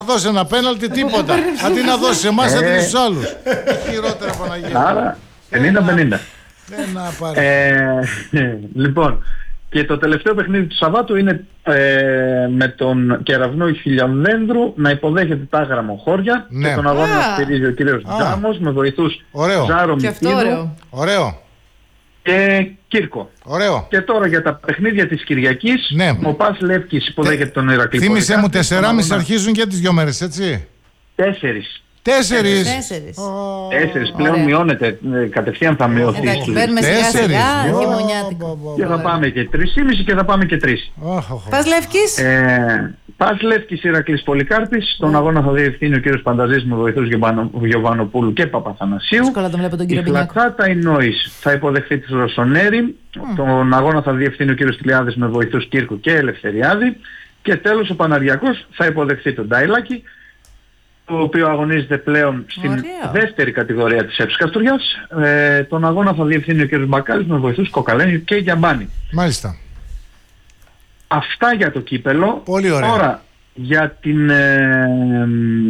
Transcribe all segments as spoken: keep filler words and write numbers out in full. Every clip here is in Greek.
δώσει ένα πέναλτι, τίποτα. Αντί να δώσει εμάς, αντί στους άλλους. Χειρότερα Παναγία. Άρα πενήντα πενήντα. Ε, λοιπόν, και το τελευταίο παιχνίδι του Σαββάτου είναι ε, με τον Κεραυνό Χιλιαδένδρου να υποδέχεται τα Γραμμοχώρια. Ναι. Και τον αγώνα στηρίζει ο κύριος Τζάμος με βοηθούς Ζάρο Μητίνου. Ωραίο. Και Κύρκο. Ωραίο. Και τώρα για τα παιχνίδια της Κυριακής, ναι. ο Πας Λεύκης υποδέχεται τον Ηρακλή. Θύμισε μου, τεσσεράμιση αρχίζουν και τις δυο μέρες, έτσι. Τέσσερις. Τέσσερις. Τέσσερις. Oh. Τέσσερις πλέον ωραία. Μειώνεται, κατευθείαν θα μειωθεί. Εντάξει, παίρνουμε σιγά σιγά, χειμωνιάτικο. Και θα πάμε και τρεις και μισή και θα πάμε και τρεις. Πας Λεύκης. Ε, Πας Λεύκης Ηρακλής Πολυκάρπης. Τον αγώνα θα διευθύνει ο κύριος Πανταζής με βοηθούς Γιωβανοπούλου και Παπαθανασίου. Δύσκολα τον βλέπω τον κύριο Μπινιάκο. Η Φλατσάτα η Νόης θα υποδεχθεί τη Ρωσονέρη. Mm. Τον αγώνα θα διευθύνει ο κύριος Τηλιάδης με βοηθούς Κύρκου και Ελευθεριάδη. Και τέλος ο Παναριακός θα υποδεχθεί τον Ντάιλακη, το οποίο αγωνίζεται πλέον στην Ωραίο. δεύτερη κατηγορία της ΕΠΣ Καστοριάς. Ε, τον αγώνα θα διευθύνει ο κ. Μπακάλης με βοηθούς Κοκαλένιου και Γιαμπάνη. Μάλιστα. Αυτά για το κύπελο. Πολύ ωραία. Τώρα για, την, ε,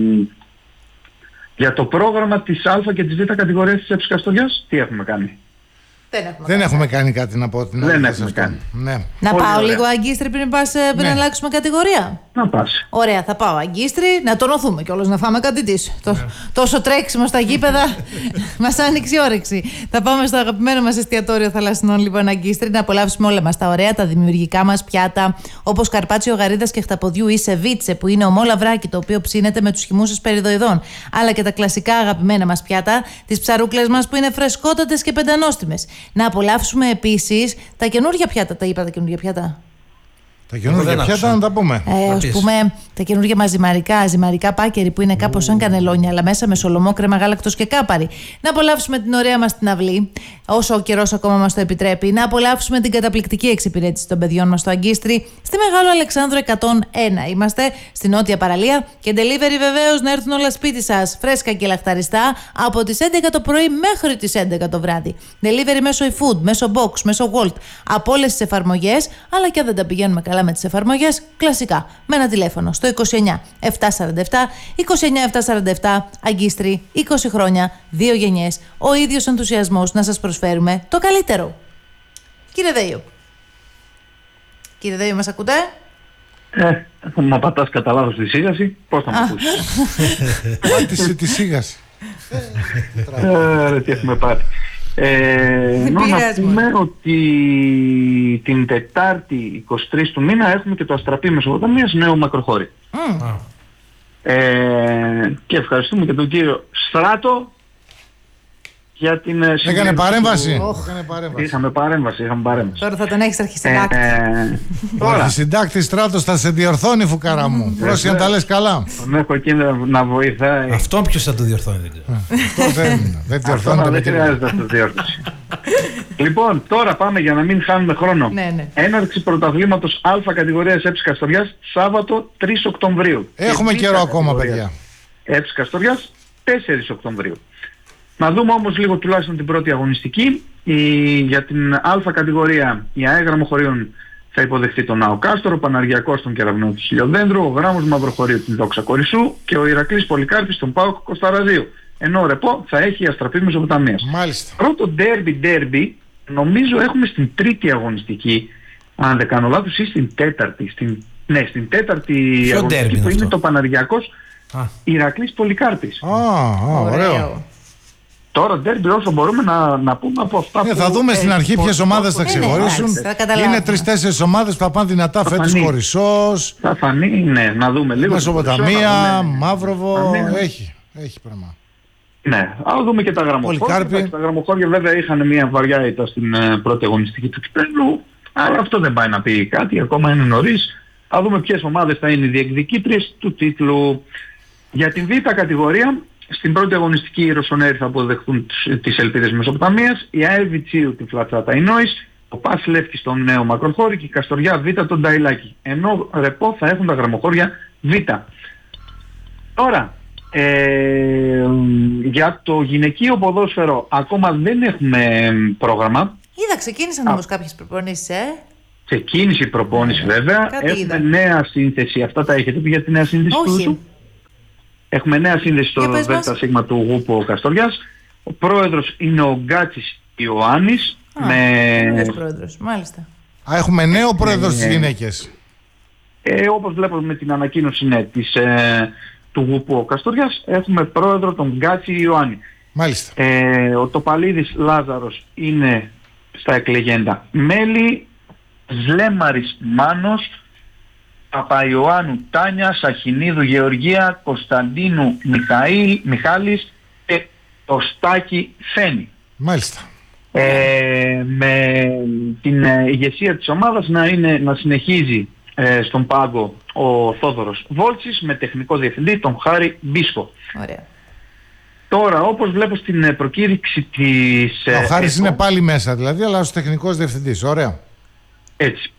για το πρόγραμμα της Α και της Β κατηγορίας της ΕΠΣ Καστοριάς, τι έχουμε κάνει? Δεν έχουμε, Δεν έχουμε κάνει κάτι να πω. Την Δεν έχουμε κάνει. Ναι. Να Πολύ πάω ωραία. λίγο Αγκίστρι πριν, πας, πριν Ναι. αλλάξουμε κατηγορία. Να πας. Ωραία, θα πάω Αγκίστρι, να τονωθούμε κιόλας, να φάμε κάτι της. Το, τόσο τρέξιμο στα γήπεδα, μας άνοιξε η όρεξη. Θα πάμε στο αγαπημένο μας εστιατόριο θαλασσινών, λοιπόν, Αγκίστρι, να απολαύσουμε όλα μας τα ωραία, τα δημιουργικά μας πιάτα, όπως καρπάτσιο γαρίδας και χταποδιού ή σεβίτσε, που είναι ομό λαβράκι, το οποίο ψήνεται με τους χυμούς περιδοειδών. Αλλά και τα κλασικά αγαπημένα μας πιάτα, τις ψαρούκλες μας που είναι φρεσκότατες και πεντανόστιμες. Να απολαύσουμε επίσης τα καινούργια πιάτα. Τα είπα τα καινούργια πιάτα. Τα καινούργια πιάτα να τα πούμε. Ε, ας πούμε τα καινούργια μας ζυμαρικά, ζυμαρικά πάκερι που είναι κάπως σαν κανελόνια, αλλά μέσα με σολομό, κρέμα γάλακτος και κάπαρι. Να απολαύσουμε την ωραία μας την αυλή, όσο ο καιρός ακόμα μας το επιτρέπει. Να απολαύσουμε την καταπληκτική εξυπηρέτηση των παιδιών μας στο Αγκίστρι, στη Μεγάλο Αλεξάνδρου εκατόν ένα. Είμαστε στη νότια παραλία και delivery βεβαίως να έρθουν όλα σπίτι σας, φρέσκα και λαχταριστά, από τις έντεκα το πρωί μέχρι τις έντεκα το βράδυ. Delivery μέσω eFood, μέσω Box, μέσω Volt, από όλες τις εφαρμογές, αλλά και αν δεν τα πηγαίνουμε καλά με τις εφαρμογές, κλασικά με ένα τηλέφωνο στο είκοσι εννιά επτακόσια σαράντα επτά είκοσι εννιά επτακόσια σαράντα επτά. Αγκίστρι, είκοσι χρόνια, δύο γενιές, ο ίδιος ενθουσιασμός να σας προσφέρουμε το καλύτερο. Κύριε Δέιο. Κύριε Δέιο, μας ακούτε? Ε, θα μου πατάς κατά λάθος τη σίγαση, πώς θα μου ακούσεις? Πάτησε τη σίγαση. Ε, τι έχουμε πάρει. Ε, ενώ να πούμε ότι την Τετάρτη εικοστή τρίτη του μήνα έχουμε και το Αστραπή Μεσοποταμίας νέο μακροχώρι. Mm. Ε, και ευχαριστούμε και τον κύριο Στράτο για την Έκανε συνέντευξη παρέμβαση. του... Oh. Έκανε παρέμβαση. Είχαμε παρέμβαση, είχαμε παρέμβαση. Τώρα θα τον έχεις αρχισυντάκτη. Ε, ο αρχισυντάκτης Στράτος θα σε διορθώνει, φουκαρά μου. Πρόσεχε να τα λες καλά. Τον έχω εκεί να βοηθάει. Αυτό ποιος θα το διορθώνει, δεν ξέρω. Αυτό δεν, δεν διορθώνεται. Δεν χρειάζεται αυτό το διόρθωση. Λοιπόν, τώρα πάμε για να μην χάνουμε χρόνο. Ναι, ναι. Έναρξη πρωταθλήματος Α κατηγορίας ΕΠΣ Καστοριάς Σάββατο τρεις Οκτωβρίου. Έχουμε καιρό ακόμα, παιδιά. ΕΠΣ Καστοριάς τέσσερις Οκτωβρίου. Να δούμε όμως λίγο τουλάχιστον την πρώτη αγωνιστική. Η, για την Α κατηγορία η ΑΕ Γραμμοχωρίων θα υποδεχθεί τον ΑΟ Κάστορο, ο Παναργιακός τον Κεραυνό του Χιλιοδένδρου, ο Γράμμος Μαυροχωρίου την Δόξα Κορισσού και ο Ηρακλής Πολυκάρπης τον ΠΑΟΚ Κοσταραζίου. Ενώ ο Ρεπό θα έχει η Αστραπή Μεσοποταμίας. Μάλιστα. Πρώτο ντέρμπι ντέρμπι νομίζω έχουμε στην τρίτη αγωνιστική, αν δεν κάνω λάθος, ή στην τέταρτη. Στην, ναι, στην τέταρτη Ποιο αγωνιστική είναι που είναι αυτό? το Παναργιακός Α. Ηρακλής Πολυκάρπης. Α, α, ωραίο. Τώρα ντέρμπι όσο μπορούμε να, να πούμε από αυτά Ναι, που... θα δούμε στην αρχή ποιες ομάδες θα ναι, ξεχωρίσουν. ναι, Είναι τρεις-τέσσερις ομάδες που θα πάνε δυνατά φέτος. Κορισσός, Θα φανεί, ναι, να δούμε λίγο. Μεσοποταμία, Μαύροβο, ναι. έχει, έχει πράγμα. Ναι, αλλά δούμε και τα γραμμοχώρια. Τα γραμμοχώρια βέβαια είχαν μια βαριά ήττα στην uh, πρώτη αγωνιστική του κυπέλλου, αλλά αυτό δεν πάει να πει κάτι, ακόμα είναι νωρίς. Θα δούμε ποιες ομάδες θα είναι οι διεκδικήτριες του τίτλου. Για την Β κατηγορία, στην πρώτη αγωνιστική οι Ρωσονέροι θα αποδεχθούν τις Ελπίδες Μεσοποταμίας, η ΑΕ Βιτσίου την Φλατσάτα η Νόης, ο Πας Λεύκης τον νέο Μακροχώρη και η Καστοριά Β τον Νταϊλάκη. Ενώ Ρεπό θα έχουν τα γραμμοχώρια Β. Τώρα, ε, για το γυναικείο ποδόσφαιρο ακόμα δεν έχουμε πρόγραμμα. Είδα, ξεκίνησαν όμως κάποιες προπονήσεις, ε. Ξεκίνησε η προπόνηση, βέβαια. Κάτι Έχουμε είδα. νέα σύνθεση. Αυτά τα έχετε πει για τη νέα σύνθεση του Όχι. Ούσου? Έχουμε νέα σύνδεση στο ΔΣ του Γούπο Καστοριάς. Ο πρόεδρος είναι ο Γκάτσης Ιωάννης. Α, με... πρόεδρος, μάλιστα. Α, έχουμε νέο πρόεδρο στις γυναίκες. Ε, όπως βλέπουμε με την ανακοίνωση ναι, της, ε, του Γούπο Καστοριάς, έχουμε πρόεδρο τον Γκάτσι Ιωάννη. Μάλιστα. Ε, ο Τοπαλίδης Λάζαρος είναι στα εκλεγέντα μέλη, Ζλέμαρης Μάνος, Παπαϊωάννου Τάνια, Σαχινίδου Γεωργία, Κωνσταντίνου Μιχαήλ, Μιχάλης και το Στάκη Φένη. Μάλιστα. Ε, με την ε, ηγεσία της ομάδας να, είναι, να συνεχίζει ε, στον πάγκο ο Θόδωρος Βόλτσης με τεχνικό διευθυντή τον Χάρη Μπίσκο. Ωραία. Τώρα, όπως βλέπω στην ε, προκήρυξη της... Ο Χάρης είναι πάλι μέσα δηλαδή, αλλά ως τεχνικός διευθυντής. Ωραία. Έτσι.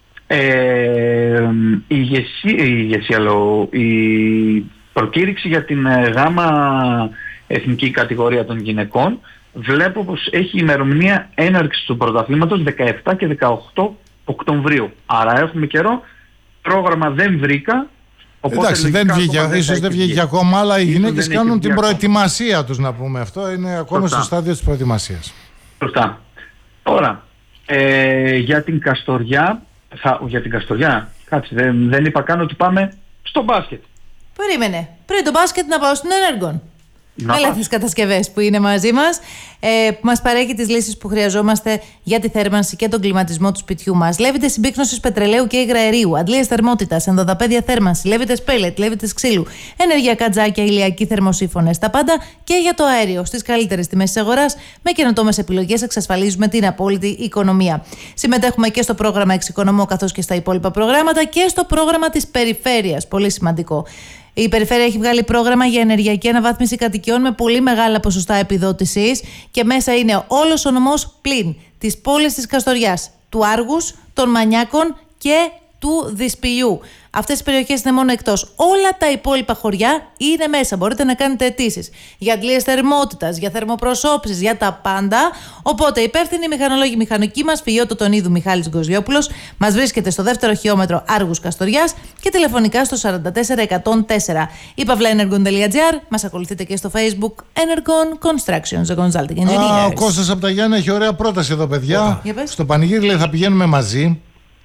Ε, η, ηγεσία, η, ηγεσία, λέω, η προκήρυξη για την ε, γάμα εθνική κατηγορία των γυναικών βλέπω πως έχει ημερομηνία έναρξης του πρωταθλήματος δεκαεπτά και δεκαοκτώ Οκτωβρίου. Άρα έχουμε καιρό. Πρόγραμμα δεν βρήκα. Οπότε εντάξει, δεν βγήκε, ίσως δεν βγήκε ακόμα, αλλά οι γυναίκες κάνουν την προετοιμασία ακόμα τους, να πούμε αυτό. Είναι ακόμα Σωστά. στο στάδιο της προετοιμασίας. Σωστά. Τώρα, ε, για την Καστοριά, θα, για την Καστοριά, κάτσε, δεν, δεν είπα καν ότι πάμε στο μπάσκετ. Περίμενε. Πριν το μπάσκετ να πάω στην Ενέργον. Με ελεύθερες κατασκευές που είναι μαζί μας, ε, που μας παρέχει τις λύσεις που χρειαζόμαστε για τη θέρμανση και τον κλιματισμό του σπιτιού μας. Λέβητες συμπίκνωσης πετρελαίου και υγραερίου, αντλίες θερμότητας, ενδοδαπέδια θέρμανση, λέβητες πέλετ, λέβητες ξύλου, ενεργειακά τζάκια, ηλιακοί θερμοσύφωνες, τα πάντα και για το αέριο. Στις καλύτερες τιμές της αγοράς, με καινοτόμες επιλογές εξασφαλίζουμε την απόλυτη οικονομία. Συμμετέχουμε και στο πρόγραμμα Εξοικονομώ, καθώς και στα υπόλοιπα προγράμματα και στο πρόγραμμα της περιφέρειας. Πολύ σημαντικό. Η Περιφέρεια έχει βγάλει πρόγραμμα για ενεργειακή αναβάθμιση κατοικιών με πολύ μεγάλα ποσοστά επιδότησης και μέσα είναι όλος ο νομός πλην της πόλης της Καστοριάς, του Άργους, των Μανιάκων και του Δυσπηλιού. Αυτές οι περιοχές είναι μόνο εκτός. Όλα τα υπόλοιπα χωριά είναι μέσα. Μπορείτε να κάνετε αιτήσεις για αντλίες θερμότητας, για θερμοπροσώψεις, για τα πάντα. Οπότε, υπεύθυνοι μηχανολόγοι μηχανικοί μας, Φιώτο Τονίδου Μιχάλης Γκοζιόπουλος, μας βρίσκεται στο δεύτερο χιλιόμετρο Άργους Καστοριάς και τηλεφωνικά στο σαράντα τέσσερα εκατόν τέσσερα. Η παύλα energon τελεία gr. Μας ακολουθείτε και στο Facebook Energon Constructions, the Consulting Engineers. Α, ο Κώστας από τα Γιάννα έχει ωραία πρόταση εδώ, παιδιά. Στο πανηγύρι λέει θα πηγαίνουμε μαζί.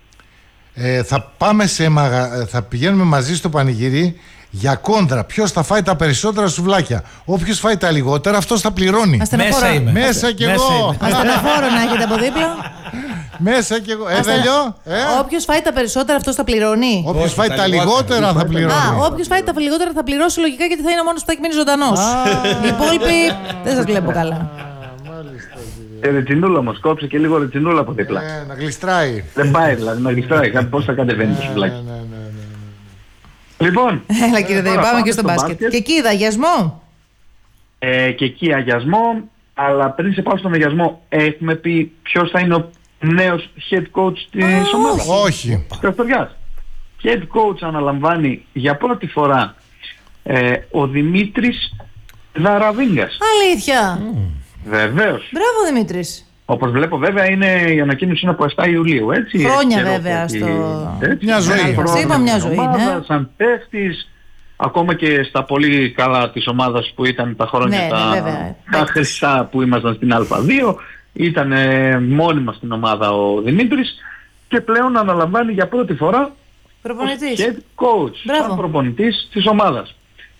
Ε, θα, πάμε σε μαγα... θα πηγαίνουμε μαζί στο πανηγύρι για κόντρα. Ποιος θα φάει τα περισσότερα σουβλάκια. Όποιος φάει τα λιγότερα, αυτός θα πληρώνει. Μέσα είμαι. Μέσα κι εγώ. Ασθενοφόρο να έχετε από δίπλα. Μέσα κι εγώ. Ε, Ασθεν... δελειώ, ε? Όποιος φάει τα περισσότερα, αυτός θα πληρώνει. Όποιος φάει τα λιγότερα θα πληρώνει. Α, όποιος φάει τα λιγότερα θα πληρώσει λογικά, γιατί θα είναι ο μόνος που θα έχει μείνει ζωντανός. Οι υπόλοιποι δεν σας βλέπω καλά. Ε, ρετσινούλα όμως, κόψε και λίγο ρετσινούλα από δίπλα. Ε, να γλιστράει. Δεν πάει δηλαδή, να γλιστράει. Πώς θα κατεβαίνει το σουβλάκι. Ναι, ναι, ναι, ναι. Λοιπόν. Έλα κύριε Δελή, πάμε και στο μπάσκετ. μπάσκετ. Και εκεί είδα αγιασμό. Ε, και εκεί αγιασμό, αλλά πριν σε πάω στον αγιασμό, έχουμε πει ποιος θα είναι ο νέος head coach της ομάδας. Όχι. Καστοριάς. Head coach αναλαμβάνει για πρώτη φορά ε, ο Δημήτρης Δαραβίνγκας. Αλήθεια. Mm. Βεβαίως. Μπράβο Δημήτρης. Όπως βλέπω βέβαια είναι, η ανακοίνωση είναι από επτά Ιουλίου, έτσι. Χρόνια βέβαια εκεί, στο... Έτσι, μια ζωή. Είπα μια ζωή, ομάδα, ναι. Σαν παίχτης, ακόμα και στα πολύ καλά της ομάδας που ήταν τα χρόνια ναι, τα, ναι, τα χρυσά που ήμασταν στην Α δύο. Ήταν ε, μόνιμα στην ομάδα ο Δημήτρης και πλέον αναλαμβάνει για πρώτη φορά προπονητής. Head coach, Μπράβο. σαν προπονητής της ομάδας.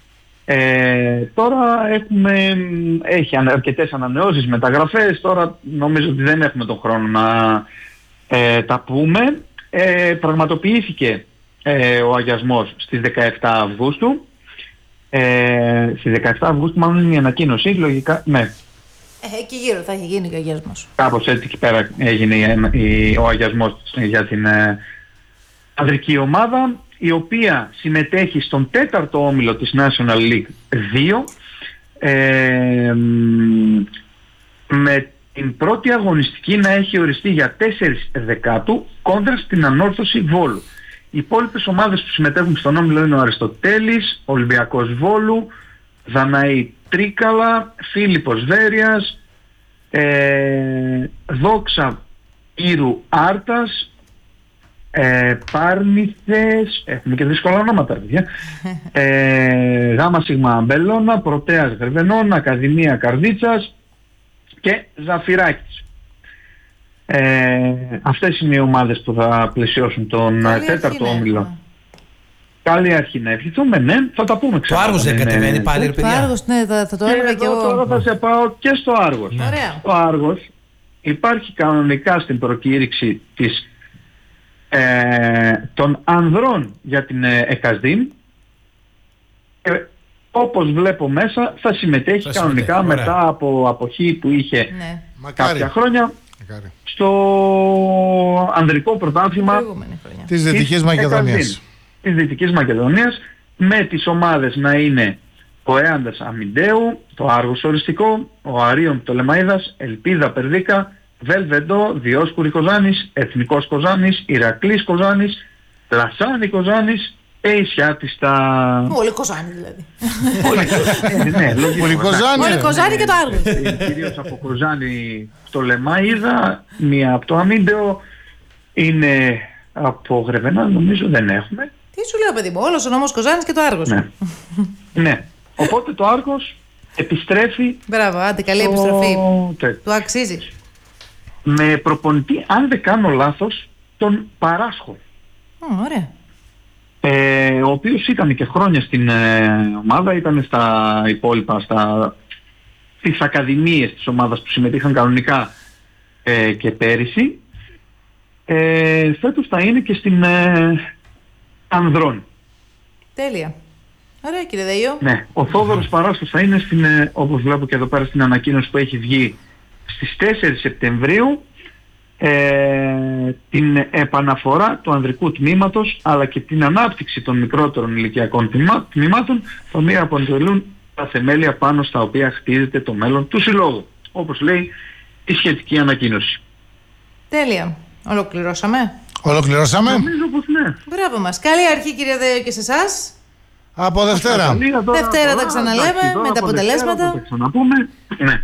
Ε, τώρα έχουμε, έχει αρκετές ανανεώσεις, μεταγραφές, τώρα νομίζω ότι δεν έχουμε τον χρόνο να ε, τα πούμε. Ε, πραγματοποιήθηκε ε, ο αγιασμός στις δεκαεπτά Αυγούστου. Ε, στις δεκαεπτά Αυγούστου μάλλον είναι η ανακοίνωση, λογικά, ναι. Ε, εκεί γύρω θα έχει γίνει και ο αγιασμός. Κάπως έτσι εκεί πέρα έγινε η, η, ο αγιασμός για την ε, ανδρική ομάδα, η οποία συμμετέχει στον τέταρτο όμιλο της National League δύο, ε, με την πρώτη αγωνιστική να έχει οριστεί για τέσσερις Δεκάτου κόντρα στην Ανόρθωση Βόλου. Οι υπόλοιπες ομάδες που συμμετέχουν στον όμιλο είναι ο Αριστοτέλης, Ολυμπιακός Βόλου, Δαναή Τρίκαλα, Φίλιππος Βέρειας, ε, Δόξα Ήρου Άρτας, ε, Πάρνηθες, έχουμε και δύσκολα ονόματα, παιδιά. ε, Γάμα Σίγμα Μπελώνα, Πρωτέας Γρεβενών, Ακαδημία Καρδίτσας και Ζαφυράκης. Ε, αυτές είναι οι ομάδες που θα πλαισιώσουν τον Καλή τέταρτο όμιλο. Καλή αρχή να ευχηθούμε, ναι, θα τα πούμε ξανά. Το Άργος δεν κατεβαίνει πάλι, ρε παιδιά. Το Άργος, ναι, θα, θα το έλεγα και εγώ. Τώρα θα σε πάω και στο Άργος. Ναι. Στο Άργος υπάρχει κανονικά στην προκήρυξη της, ε, των ανδρών για την ε, ΕΚΑΣΔΙΜ. Ε, όπως βλέπω μέσα θα συμμετέχει θα κανονικά συμμετέχει. Μετά από αποχή που είχε ναι. κάποια χρόνια Μακάρι. Στο ανδρικό πρωτάθλημα της Δυτικής Μακεδονίας. της Δυτικής Μακεδονίας, με τις ομάδες να είναι ο Έαντας Αμιντέου, το Άργος Οριστικό, ο Αρίων Πτολεμαΐδας, Ελπίδα Περδίκα, Βέλβεντο, Διόσκουρη Κοζάνης, Εθνικός Κοζάνης, Ηρακλής Κοζάνης, Λασάνη Κοζάνης, Ισιάτη στα... Πολύ Κοζάνη δηλαδή. Πολύ Κοζάνη. Πολύ Κοζάνη και το Άργος. Κυρίως από Κοζάνη Πτολεμαΐδα, μία από το Αμίντεο, είναι από Γρεβενά, νομίζω δεν έχουμε. Τι σου λέω παιδί μου, όλος ο νόμος Κοζάνης και το Άργος. Ναι. Ναι. Οπότε το Άργος επιστρέφει. Μπράβο, άντε καλή το... επιστροφή. Τε... Του αξίζει. Με προπονητή, αν δεν κάνω λάθος, τον Παράσχο. Mm, ωραία. Ε, ο οποίος ήταν και χρόνια στην ε, ομάδα, ήταν στα υπόλοιπα, στα, στις ακαδημίες της ομάδας που συμμετείχαν κανονικά ε, και πέρυσι. Ε, φέτος θα είναι και στην ε, Ανδρών. Τέλεια. Ωραία κύριε Δεΐο. Ναι, ο Θόδωρος Παράσχος θα είναι στην, ε, όπως βλέπω και εδώ πέρα στην ανακοίνωση που έχει βγει, στις τέσσερις Σεπτεμβρίου, ε, την επαναφορά του ανδρικού τμήματος αλλά και την ανάπτυξη των μικρότερων ηλικιακών τμήματων, τα οποία αποτελούν τα θεμέλια πάνω στα οποία χτίζεται το μέλλον του συλλόγου, όπως λέει η σχετική ανακοίνωση. Τέλεια. Ολοκληρώσαμε. Ολοκληρώσαμε. Νομίζω πως ναι. Μπράβο μας. Καλή αρχή κύριε Δεΐο και σε εσάς. Από Δευτέρα. Δευτέρα τα ξαναλέμε με τα αποτελέσματα. Θα ξαναπούμε. Ναι.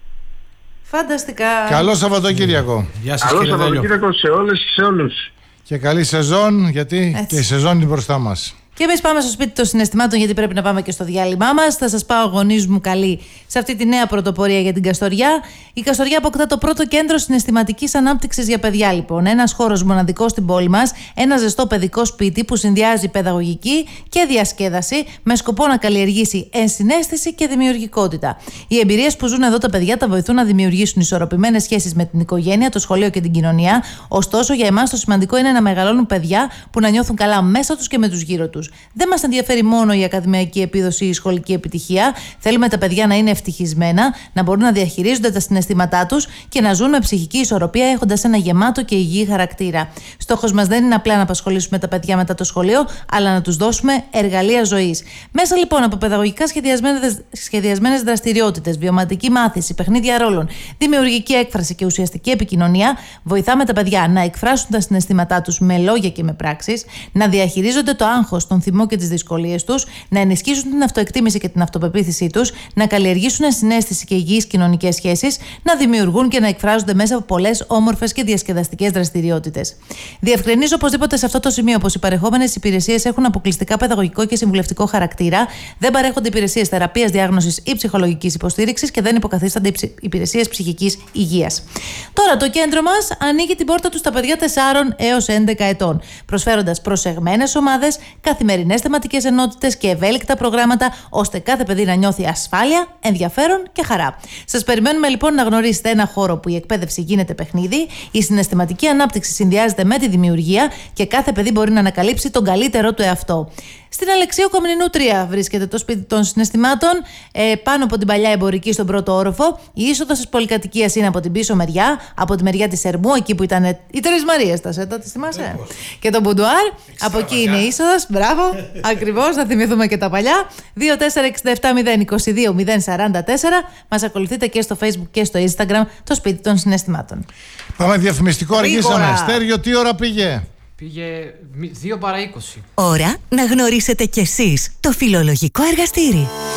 Φανταστικά. Καλό Σαββατοκύριακο. Γεια σας, Καλό Σαββατοκύριακο σε όλες και σε όλους. Και καλή σεζόν, γιατί έτσι. Και η σεζόν είναι μπροστά μας. Και εμείς πάμε στο σπίτι των συναισθημάτων, γιατί πρέπει να πάμε και στο διάλειμμά μας. Θα σας πάω, γονείς μου καλή, σε αυτή τη νέα πρωτοπορία για την Καστοριά. Η Καστοριά αποκτά το πρώτο κέντρο συναισθηματικής ανάπτυξης για παιδιά, λοιπόν. Ένας χώρος μοναδικός στην πόλη μας, ένα ζεστό παιδικό σπίτι που συνδυάζει παιδαγωγική και διασκέδαση με σκοπό να καλλιεργήσει ενσυναίσθηση και δημιουργικότητα. Οι εμπειρίες που ζουν εδώ τα παιδιά τα βοηθούν να δημιουργήσουν ισορροπημένες σχέσεις με την οικογένεια, το σχολείο και την κοινωνία. Ωστόσο, για εμάς το σημαντικό είναι να μεγαλώνουν παιδιά που να νιώθουν καλά μέσα τους και με τους γύρω τους. Δεν μας ενδιαφέρει μόνο η ακαδημαϊκή επίδοση ή η σχολική επιτυχία. Θέλουμε τα παιδιά να είναι ευτυχισμένα, να μπορούν να διαχειρίζονται τα συναισθήματά τους και να ζουν με ψυχική ισορροπία, έχοντας ένα γεμάτο και υγιή χαρακτήρα. Στόχος μας δεν είναι απλά να απασχολήσουμε τα παιδιά μετά το σχολείο, αλλά να τους δώσουμε εργαλεία ζωής. Μέσα λοιπόν από παιδαγωγικά σχεδιασμένες δραστηριότητες, βιωματική μάθηση, παιχνίδια ρόλων, δημιουργική έκφραση και ουσιαστική επικοινωνία, βοηθάμε τα παιδιά να εκφράσουν τα συναισθήματά τους με λόγια και με πράξεις, να διαχειρίζονται το άγχος, τον θυμό και τις δυσκολίες τους, να ενισχύσουν την αυτοεκτίμηση και την αυτοπεποίθησή τους, να καλλιεργήσουν συναίσθηση και υγιείς κοινωνικές σχέσεις, να δημιουργούν και να εκφράζονται μέσα από πολλές όμορφες και διασκεδαστικές δραστηριότητες. Διευκρινίζω οπωσδήποτε σε αυτό το σημείο πως οι παρεχόμενες υπηρεσίες έχουν αποκλειστικά παιδαγωγικό και συμβουλευτικό χαρακτήρα, δεν παρέχονται υπηρεσίες θεραπείας, διάγνωσης ή ψυχολογικής υποστήριξης και δεν υποκαθίστανται υπηρεσίες ψυχικής υγείας. Τώρα, το κέντρο μας ανοίγει την πόρτα του στα παιδιά τεσσάρων έως έντεκα ετών, προσφέροντας προσεγμένες ομάδες, καθημερινές θεματικές ενότητες και ευέλικτα προγράμματα, ώστε κάθε παιδί να νιώθει ασφάλεια, ενδιαφέρον και χαρά. Σας περιμένουμε λοιπόν να γνωρίσετε ένα χώρο που η εκπαίδευση γίνεται παιχνίδι, η συναισθηματική ανάπτυξη συνδυάζεται με τη δημιουργία και κάθε παιδί μπορεί να ανακαλύψει τον καλύτερό του εαυτό. Στην Αλεξίου Κομνηνού τρία βρίσκεται το σπίτι των συναισθημάτων, ε, πάνω από την παλιά εμπορική στον πρώτο όροφο. Η είσοδος της πολυκατοικίας είναι από την πίσω μεριά, από τη μεριά της Ερμού, εκεί που ήταν οι Τρεις Μαρίες, τα σέτα, τις θυμάσαι. Και το μπουντουάρ, από εκεί είναι η είσοδος. Μπράβο, ακριβώς, θα θυμηθούμε και τα παλιά. δύο τέσσερα έξι επτά μηδέν είκοσι δύο μηδέν σαράντα τέσσερα. Μας ακολουθείτε και στο Facebook και στο Instagram, το σπίτι των συναισθημάτων. Πάμε διαφημιστικό, αργήσαμε. Στέργιο, τι ώρα πήγε? Πήγε δύο παρά είκοσι. Ώρα να γνωρίσετε κι εσείς το φιλολογικό εργαστήρι.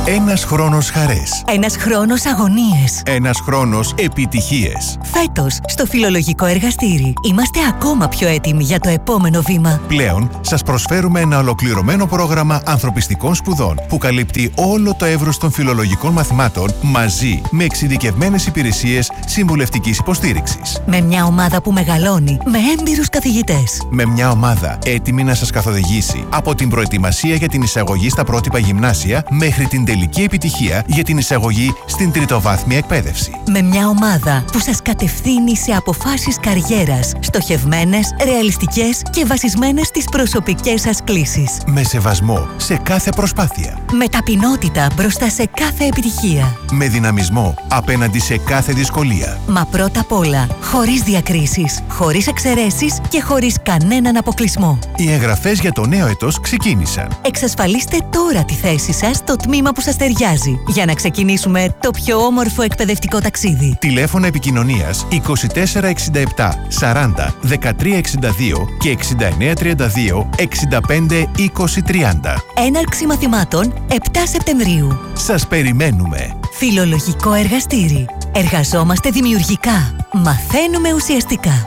Ένας χρόνος χαρές. Ένας χρόνος αγωνίες. Ένας χρόνος επιτυχίες. Φέτος, στο Φιλολογικό Εργαστήρι, είμαστε ακόμα πιο έτοιμοι για το επόμενο βήμα. Πλέον, σας προσφέρουμε ένα ολοκληρωμένο πρόγραμμα ανθρωπιστικών σπουδών που καλύπτει όλο το εύρος των φιλολογικών μαθημάτων μαζί με εξειδικευμένες υπηρεσίες συμβουλευτικής υποστήριξης. Με μια ομάδα που μεγαλώνει, με έμπειρους καθηγητές. Με μια ομάδα έτοιμη να σας καθοδηγήσει από την προετοιμασία για την εισαγωγή στα πρότυπα γυμνάσια μέχρι την τελική επιτυχία για την εισαγωγή στην τριτοβάθμια εκπαίδευση. Με μια ομάδα που σας κατευθύνει σε αποφάσεις καριέρας, στοχευμένες, ρεαλιστικές και βασισμένες στις προσωπικές σας κλίσεις. Με σεβασμό σε κάθε προσπάθεια. Με ταπεινότητα μπροστά σε κάθε επιτυχία. Με δυναμισμό απέναντι σε κάθε δυσκολία. Μα πρώτα απ' όλα, χωρίς διακρίσεις, χωρίς εξαιρέσεις και χωρίς κανέναν αποκλεισμό. Οι εγγραφές για το νέο έτος ξεκίνησαν. Εξασφαλίστε τώρα τη θέση σας στο τμήμα που σας ταιριάζει για να ξεκινήσουμε το πιο όμορφο εκπαιδευτικό ταξίδι. Τηλέφωνα επικοινωνίας είκοσι τέσσερα εξήντα επτά σαράντα δεκατρία εξήντα δύο και εξήντα εννέα τριάντα δύο εξήντα πέντε είκοσι τριάντα. Έναρξη μαθημάτων επτά Σεπτεμβρίου. Σας περιμένουμε. Φιλολογικό Εργαστήρι. Εργαζόμαστε δημιουργικά. Μαθαίνουμε ουσιαστικά.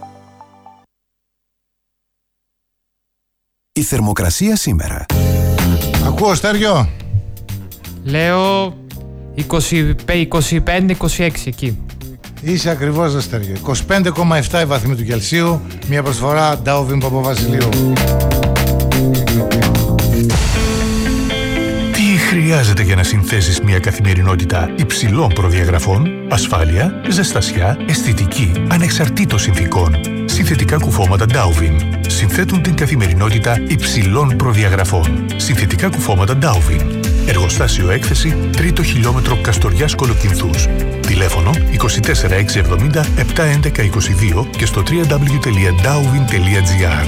Η θερμοκρασία σήμερα. Ακούω, Στέργιο. Λέω είκοσι πέντε είκοσι έξι εκεί. Είσαι ακριβώς, δε Στέργιο. είκοσι πέντε κόμμα επτά η βαθμοί του Κελσίου. Μια προσφορά Ντάουβιν Παπαβασιλείου. Τι χρειάζεται για να συνθέσεις μια καθημερινότητα υψηλών προδιαγραφών? Ασφάλεια, ζεστασιά, αισθητική, ανεξαρτήτως συνθήκων. Συνθετικά κουφώματα Ντάουβιν συνθέτουν την καθημερινότητα υψηλών προδιαγραφών. Συνθετικά κουφώματα Ντάουβιν. Εργοστάσιο έκθεση τρίτο χιλιόμετρο Καστοριάς Κολοκυνθούς. Τηλέφωνο είκοσι τέσσερα εξακόσια εβδομήντα επτακόσια έντεκα είκοσι δύο και στο double-u double-u double-u τελεία ντάουβιν τελεία τζι άρ.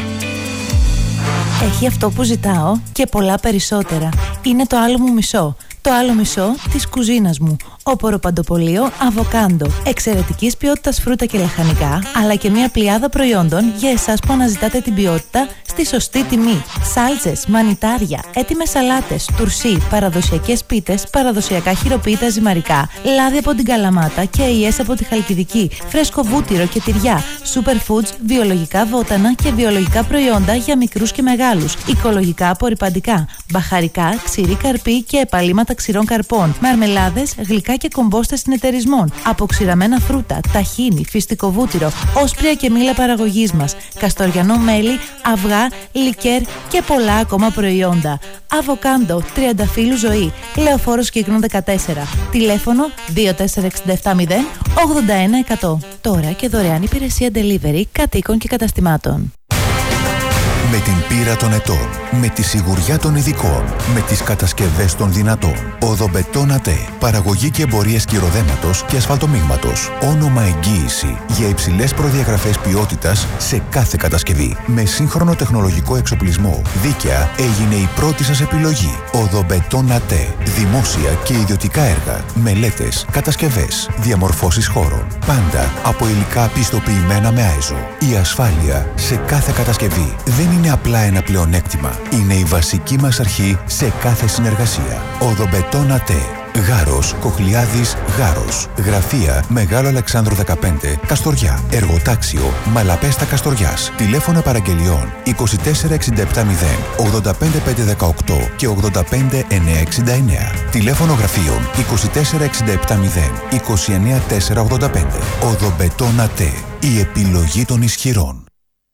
Έχει αυτό που ζητάω και πολλά περισσότερα. Είναι το άλλο μου μισό. Το άλλο μισό της κουζίνας μου. Όπορο παντοπολείο Αβοκάντο. Εξαιρετικής ποιότητας φρούτα και λαχανικά, αλλά και μια πλειάδα προϊόντων για εσάς που αναζητάτε την ποιότητα στη σωστή τιμή. Σάλτσες, μανιτάρια, έτοιμες σαλάτες, τουρσί, παραδοσιακές πίτες, παραδοσιακά χειροποίητα ζυμαρικά, λάδι από την Καλαμάτα και αειές από τη Χαλκιδική, φρέσκο βούτυρο και τυριά, superfoods, βιολογικά βότανα και βιολογικά προϊόντα για μικρούς και μεγάλους, οικολογικά απορρυπαντικά, μπαχαρικά, ξηρή καρπή και επαλήματα ξηρών καρπών, μαρμελάδες, γλυκά και κομπόστες συνεταιρισμών, αποξηραμένα φρούτα, ταχίνι, φυστικό βούτυρο, όσπρια και μήλα παραγωγής μας, καστοριανό μέλι, αυγά, λικέρ και πολλά ακόμα προϊόντα. Αβοκάντο, τριανταφύλου ζωή, Λεωφόρος Κύκνου δεκατέσσερα. Τηλέφωνο δύο τέσσερα έξι επτά μηδέν ογδόντα ένα εκατό. Τώρα και δωρεάν υπηρεσία delivery κατοίκων και καταστημάτων. Με την πείρα των ετών, με τη σιγουριά των ειδικών, με τις κατασκευές των δυνατών. Οδομπετόν ΑΤΕ. Παραγωγή και εμπορία σκυροδέματος και ασφαλτομίγματος. Όνομα εγγύηση για υψηλές προδιαγραφές ποιότητας σε κάθε κατασκευή. Με σύγχρονο τεχνολογικό εξοπλισμό. Δίκαια έγινε η πρώτη σας επιλογή. Οδομπετόν ΑΤΕ. Δημόσια και ιδιωτικά έργα. Μελέτες, κατασκευές, διαμορφώσεις χώρων. Πάντα από υλικά πιστοποιημένα με άιζο. Η ασφάλεια σε κάθε κατασκευή δεν είναι απλά ένα πλεονέκτημα. Είναι η βασική μας αρχή σε κάθε συνεργασία. Οδομπετόν ΑΤΕ. Γάρος, Κοχλιάδης, Γάρος. Γραφεία Μεγάλο Αλεξάνδρου δεκαπέντε, Καστοριά. Εργοτάξιο Μαλαπέστα Καστοριάς. Τηλέφωνα παραγγελιών είκοσι τέσσερα εξήντα επτά μηδέν ογδόντα πέντε πεντακόσια δεκαοκτώ και ογδόντα πέντε εννιακόσια εξήντα εννέα. Τηλέφωνο γραφείων είκοσι τέσσερα εξήντα επτά μηδέν είκοσι εννέα τετρακόσια ογδόντα πέντε. Οδομπετόν ΑΤΕ. Η επιλογή των ισχυρών.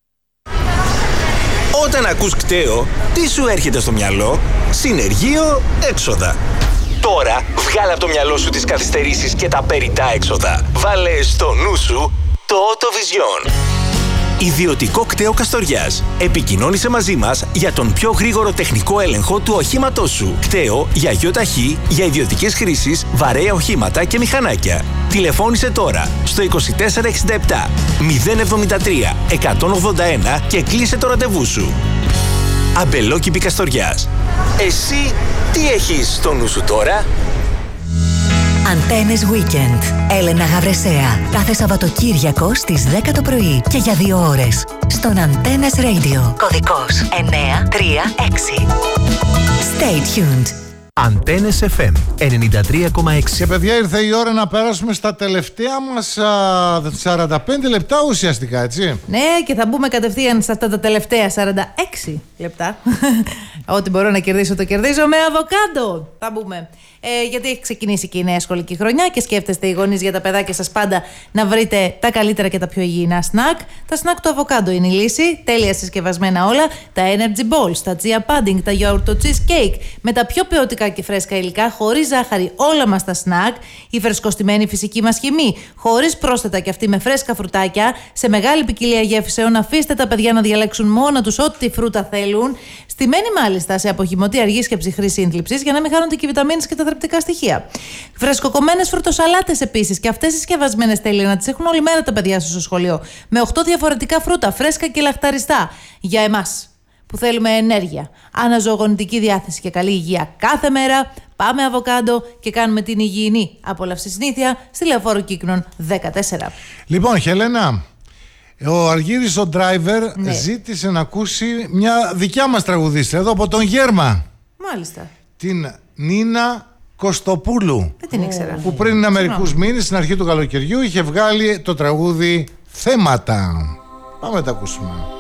Όταν ακούς κταίο, τι σου έρχεται στο μυαλό? Συνεργείο, έξοδα. Τώρα βγάλε από το μυαλό σου τις καθυστερήσεις και τα περιττά έξοδα. Βάλε στο νου σου το Autovision. Ιδιωτικό κταίο Καστοριάς. Επικοινώνησε μαζί μας για τον πιο γρήγορο τεχνικό έλεγχο του οχήματός σου. Κταίο για γιοταχή, για ιδιωτικές χρήσεις, βαρέα οχήματα και μηχανάκια. Τηλεφώνησε τώρα στο είκοσι τέσσερα εξήντα επτά μηδέν εβδομήντα τρία εκατόν ογδόντα ένα και κλείσε το ραντεβού σου. Αμπελόκηπη Καστοριάς. Εσύ τι έχεις στο νου σου τώρα? Αντένες Weekend. Έλενα Γαβρεσέα. Κάθε Σαββατοκύριακο στις δέκα το πρωί και για δύο ώρες. Στον Αντένες Radio. Κωδικός εννέα τρία έξι. Stay tuned. Αντένες εφ εμ ενενήντα τρία κόμμα έξι. Και παιδιά, ήρθε η ώρα να περάσουμε στα τελευταία μας α, σαράντα πέντε λεπτά ουσιαστικά, έτσι. Ναι, και θα μπούμε κατευθείαν σε αυτά τα τελευταία σαράντα έξι λεπτά. Ό,τι μπορώ να κερδίσω το κερδίζω με αβοκάντο. Θα μπούμε. Ε, γιατί έχει ξεκινήσει και η νέα σχολική χρονιά και σκέφτεστε οι γονείς για τα παιδάκια σας πάντα να βρείτε τα καλύτερα και τα πιο υγιεινά σνακ. Τα σνακ του αβοκάντο είναι η λύση. Τέλεια συσκευασμένα όλα. Τα energy balls, τα chia pudding, τα γιαούρτο cheesecake. Με τα πιο ποιοτικά και φρέσκα υλικά, χωρίς ζάχαρη, όλα μας τα σνακ. Η φρεσκοστημένη φυσική μας χυμή, χωρίς πρόσθετα και αυτή με φρέσκα φρουτάκια. Σε μεγάλη ποικιλία γεύσεων, αφήστε τα παιδιά να διαλέξουν μόνα τους ό,τι φρούτα θέλουν. Στημένη μάλιστα σε αποχυμωτή αργής και ψυχρής σύνθλιψης για να μην χάνονται και οι βιταμίνες και τα θρεπτικά στοιχεία. Φρεσκοκομμένες φρουτοσαλάτες επίσης και αυτές οι συσκευασμένες τέλεια να τις έχουν όλη μέρα τα παιδιά σας στο σχολείο. Με οκτώ διαφορετικά φρούτα, φρέσκα και λαχταριστά. Για εμάς που θέλουμε ενέργεια, αναζωογονητική διάθεση και καλή υγεία κάθε μέρα, πάμε αβοκάντο και κάνουμε την υγιεινή απόλαυση συνήθεια στη Λεωφόρο Κύκνων δεκατέσσερα. Λοιπόν, Χελένα, ο Αργύρης ο driver ναι. ζήτησε να ακούσει μια δικιά μας τραγουδίστρια εδώ από τον Γέρμα. Μάλιστα. Την Νίνα Κωστοπούλου. Δεν την ήξερα. Που πριν μερικούς μήνες, στην αρχή του καλοκαιριού, είχε βγάλει το τραγούδι Θέματα. Πάμε να τα ακούσουμε.